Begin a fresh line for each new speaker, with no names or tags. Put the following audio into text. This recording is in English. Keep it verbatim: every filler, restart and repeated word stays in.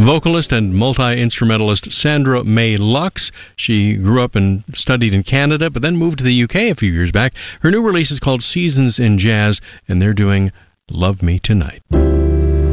vocalist and multi-instrumentalist Sandra May Lux. She grew up and studied in Canada, but then moved to the U K a few years back. Her new release is called Seasons in Jazz, and they're doing Love Me Tonight.